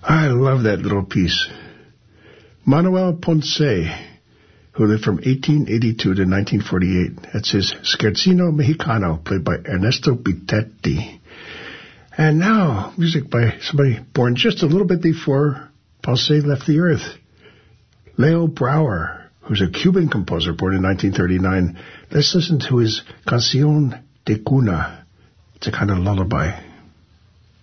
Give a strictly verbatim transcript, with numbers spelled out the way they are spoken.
I love that little piece. Manuel Ponce, who lived from eighteen eighty-two to nineteen forty-eight. That's his Scherzino Mexicano, played by Ernesto Bitetti. And now, music by somebody born just a little bit before Ponce left the earth. Leo Brouwer, who's a Cuban composer born in nineteen thirty-nine. Let's listen to his Canción de Cuna. It's a kind of lullaby.